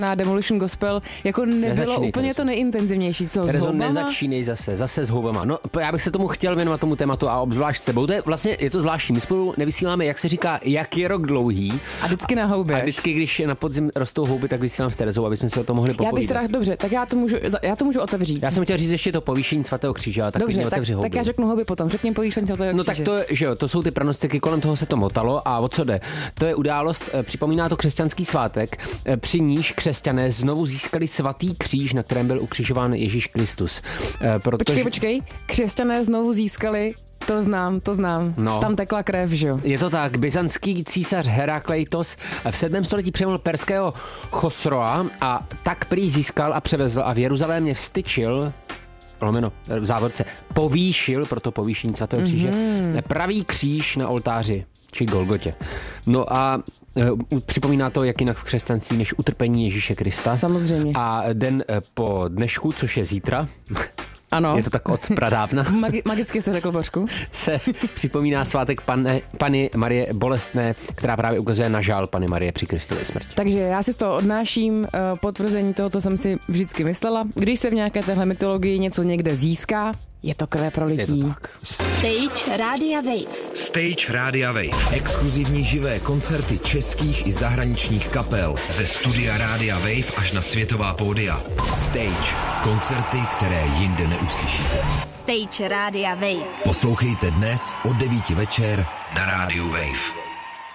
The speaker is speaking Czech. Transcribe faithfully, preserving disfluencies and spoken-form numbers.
na Demolition Gospel jako nebylo Nezačínej, úplně Terezo. to nejintenzivnější, co Terezo, s houbama? nezačínej zase, zase s houbama. No, já bych se tomu chtěl věnovat tomu tématu a obzvlášť s sebou. To je vlastně, je to zvláštní. My spolu nevysíláme, jak se říká, jak je rok dlouhý. A vždycky na houbě. A vždycky, když na podzim rostou houby, tak vysílám s Terezou, aby jsme si o tom mohli popovídat. Já bych teda, dobře, tak já to můžu, já to můžu otevřít. Já jsem chtěl říct ještě to povýšení svatého kříže, ale tak Dobře, mi tak, otevři houby. tak já řeknu houby potom, řekni povýšení svatého No kříže. tak to, že jo, to jsou ty pranostiky, kolem toho se to motalo a o co jde? To je událost, eh, připomíná to křesťanský svátek, eh, při níž křesťané znovu získali svatý kříž, na kterém byl ukřižován Ježíš Kristus. Eh, protože... Počkej, počkej, křesťané znovu získali, to znám, to znám, No. tam tekla krev, že jo? Je to tak, byzantský císař Herakleitos v sedmém století přejmul perského Chosroa a tak prý získal a převezl a v Jeruzalémě vstyčil lomeno, v závorce, povýšil, proto povýšení svatého kříže, mm-hmm. pravý kříž na oltáři, či Golgotě. No a e, připomíná to, jak jinak v křesťanství, než utrpení Ježíše Krista. Samozřejmě. A den e, po dnešku, což je zítra, Ano. je to tak od pradávna, Magi- magicky se řekl, Božku. se připomíná svátek pane, Panny Marie Bolestné, která právě ukazuje na žál Panny Marie při Kristově smrti. Takže já si z toho odnáším uh, potvrzení toho, co jsem si vždycky myslela. Když se v nějaké téhle mytologii něco někde získá, je to krve prolití. Je to tak. Stage Rádia Wave. Stage Rádia Wave. Exkluzivní živé koncerty českých i zahraničních kapel. Ze studia Rádia Wave až na světová pódia. Stage. Koncerty, které jinde neuslyšíte. Stage Rádia Wave. Poslouchejte dnes od devíti večer na Rádiu Wave.